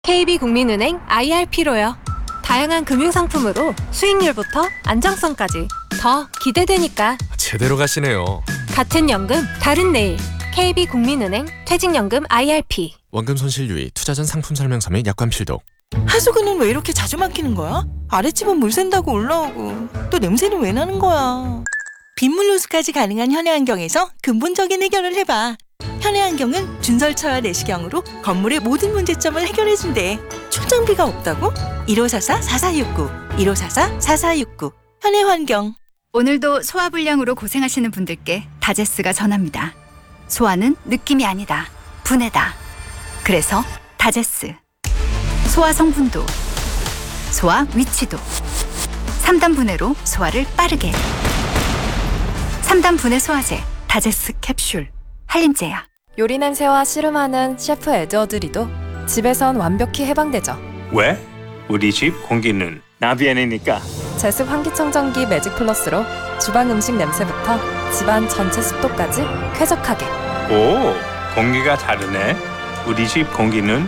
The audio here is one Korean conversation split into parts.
KB국민은행 IRP로요. 다양한 금융상품으로 수익률부터 안정성까지 더 기대되니까. 제대로 가시네요. 같은 연금, 다른 내일. KB국민은행 퇴직연금 IRP. 원금 손실 유의, 투자 전 상품 설명서 및 약관 필독. 하수구는 왜 이렇게 자주 막히는 거야? 아랫집은 물 샌다고 올라오고 또 냄새는 왜 나는 거야? 빗물 누수까지 가능한 현해환경에서 근본적인 해결을 해봐. 현해환경은 준설차와 내시경으로 건물의 모든 문제점을 해결해준대. 출장비가 없다고? 1544-4469 1544-4469 현해환경. 오늘도 소화불량으로 고생하시는 분들께 다제스가 전합니다. 소화는 느낌이 아니다. 분해다. 그래서 다제스. 소화 성분도, 소화 위치도 3단 분해로 소화를 빠르게. 3단 분해 소화제 다제스 캡슐. 한림제약. 요리 냄새와 씨름하는 셰프 에드워드리도 집에선 완벽히 해방되죠. 왜? 우리 집 공기는 나비엔이니까. 제습 환기청정기 매직 플러스로 주방 음식 냄새부터 집안 전체 습도까지 쾌적하게. 오, 공기가 다르네. 우리 집 공기는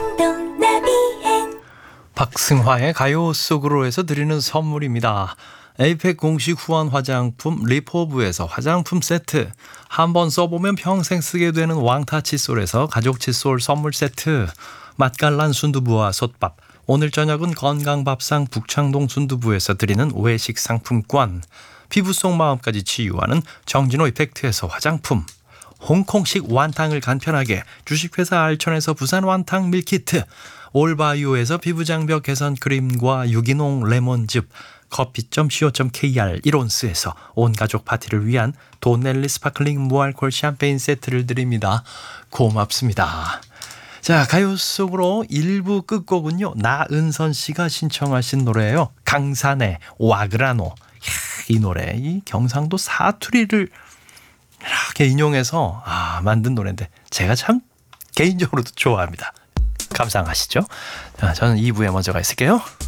박승화의 가요 속으로에서 드리는 선물입니다. 에이펙 공식 후원 화장품 리포브에서 화장품 세트, 한번 써보면 평생 쓰게 되는 왕타 칫솔에서 가족 칫솔 선물 세트, 맛깔난 순두부와 솥밥, 오늘 저녁은 건강밥상 북창동 순두부에서 드리는 외식 상품권, 피부 속 마음까지 치유하는 정진호 이펙트에서 화장품, 홍콩식 완탕을 간편하게 주식회사 알천에서 부산 완탕 밀키트, 올바이오에서 피부장벽 개선 크림과 유기농 레몬즙, 커피.co.kr 1온스에서 온가족 파티를 위한 돈넬리 스파클링 무알콜 샴페인 세트를 드립니다. 고맙습니다. 자, 가요 속으로 1부 끝곡은요, 나은선 씨가 신청하신 노래예요. 강산의 와그라노. 이 노래, 이 경상도 사투리를 이렇게 인용해서 만든 노래인데 제가 참 개인적으로도 좋아합니다. 감상하시죠. 자, 저는 2부에 먼저 가 있을게요.